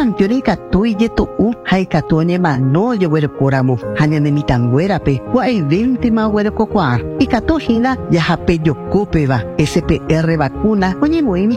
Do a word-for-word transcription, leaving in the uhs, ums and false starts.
Sarampione ikatu ijetu'u ha ikatu oñemano jeguerekóramo ha ñanemitãnguérape gua'evéntema guerekokuaa. Ikatu hína jahape jokópeva S P R vacuna oñemoĩmi